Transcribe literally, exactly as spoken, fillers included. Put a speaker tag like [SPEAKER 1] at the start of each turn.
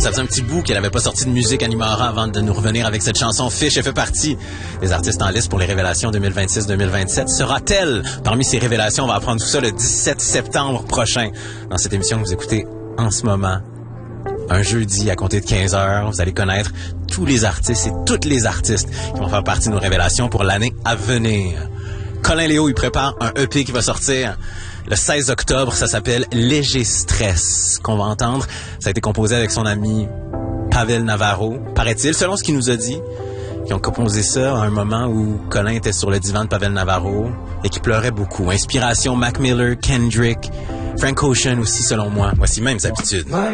[SPEAKER 1] Ça faisait un petit bout qu'elle avait pas sorti de musique Animara avant de nous revenir avec cette chanson Fish. Elle fait partie des artistes en liste pour les révélations deux mille vingt-six deux mille vingt-sept. Sera-t-elle parmi ces révélations? On va apprendre tout ça le dix-sept septembre prochain dans cette émission que vous écoutez en ce moment. Un jeudi à compter de quinze heures, vous allez connaître tous les artistes et toutes les artistes qui vont faire partie de nos révélations pour l'année à venir. Colin Léo, il prépare un E P qui va sortir le seize octobre. Ça s'appelle Léger Stress, qu'on va entendre. Ça a été composé avec son ami Pavel Navarro, paraît-il, selon ce qu'il nous a dit. Ils ont composé ça à un moment où Colin était sur le divan de Pavel Navarro et qui pleurait beaucoup. Inspiration Mac Miller, Kendrick, Frank Ocean aussi, selon moi. Voici Mêmes Habitudes.